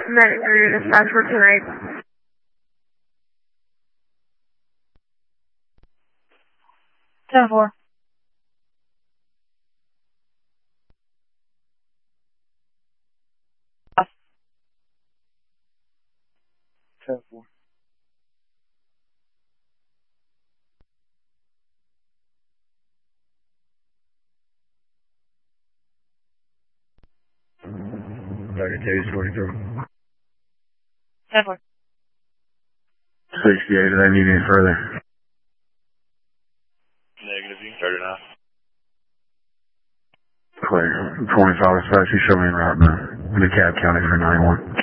Medic 3 dispatch for tonight. 10-4. Sagittarius 42. 10-4. 68, did I need any further? Negative, you can start it now. Clear. 25 dispatch, you show me en route now. In the cab county for 91.